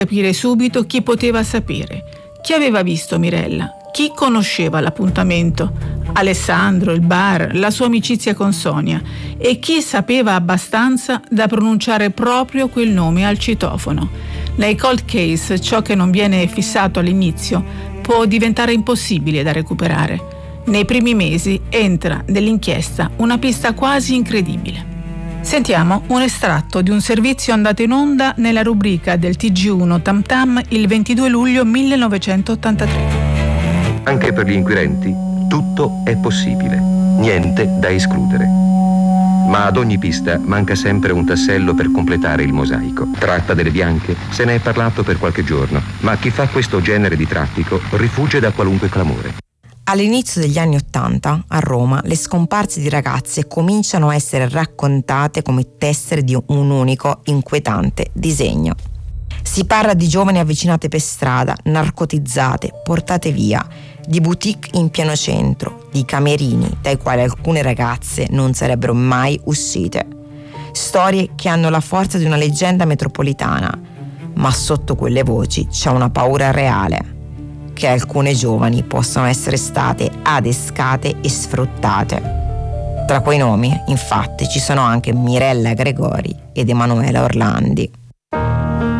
Capire subito chi poteva sapere, chi aveva visto Mirella, chi conosceva l'appuntamento, Alessandro, il bar, la sua amicizia con Sonia, e chi sapeva abbastanza da pronunciare proprio quel nome al citofono. Nei cold case ciò che non viene fissato all'inizio può diventare impossibile da recuperare. Nei primi mesi entra nell'inchiesta una pista quasi incredibile. Sentiamo un estratto di un servizio andato in onda nella rubrica del TG1 Tam Tam il 22 luglio 1983. Anche per gli inquirenti tutto è possibile, niente da escludere. Ma ad ogni pista manca sempre un tassello per completare il mosaico. Tratta delle bianche? Se ne è parlato per qualche giorno, ma chi fa questo genere di traffico rifugge da qualunque clamore. All'inizio degli anni '80, a Roma, le scomparse di ragazze cominciano a essere raccontate come tessere di un unico, inquietante disegno. Si parla di giovani avvicinate per strada, narcotizzate, portate via, di boutique in pieno centro, di camerini dai quali alcune ragazze non sarebbero mai uscite. Storie che hanno la forza di una leggenda metropolitana, ma sotto quelle voci c'è una paura reale, che alcune giovani possano essere state adescate e sfruttate. Tra quei nomi, infatti, ci sono anche Mirella Gregori ed Emanuela Orlandi.